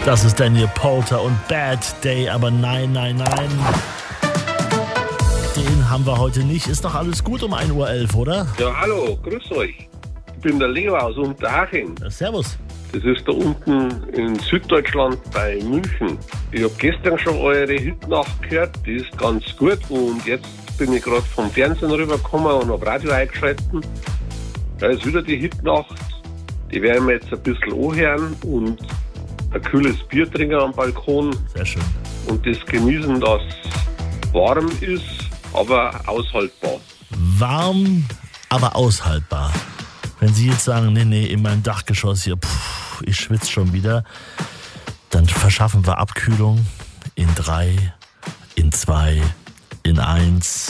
Das ist Daniel Powter und Bad Day, aber nein. Den haben wir heute nicht. Ist doch alles gut um 1:11 Uhr, oder? Ja, hallo, grüß euch. Ich bin der Leo aus Unterhaching. Servus. Das ist da unten in Süddeutschland bei München. Ich habe gestern schon eure Hitnacht gehört, die ist ganz gut. Und jetzt bin ich gerade vom Fernsehen rübergekommen und habe Radio eingeschalten. Da ist wieder die Hitnacht. Die werden wir jetzt ein bisschen anhören und ein kühles Bier trinken am Balkon. Sehr schön. Und das genießen, dass warm ist, aber aushaltbar. Warm, aber aushaltbar. Wenn Sie jetzt sagen, nee, in meinem Dachgeschoss hier, ich schwitze schon wieder, dann verschaffen wir Abkühlung in 3, in 2, in 1.